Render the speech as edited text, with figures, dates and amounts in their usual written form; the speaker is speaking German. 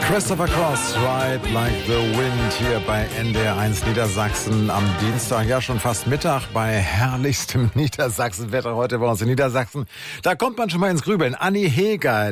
Christopher Cross, Ride Like the Wind hier bei NDR1 Niedersachsen am Dienstag, ja schon fast Mittag bei herrlichstem Niedersachsenwetter heute bei uns in Niedersachsen. Da kommt man schon mal ins Grübeln. Anni Heger,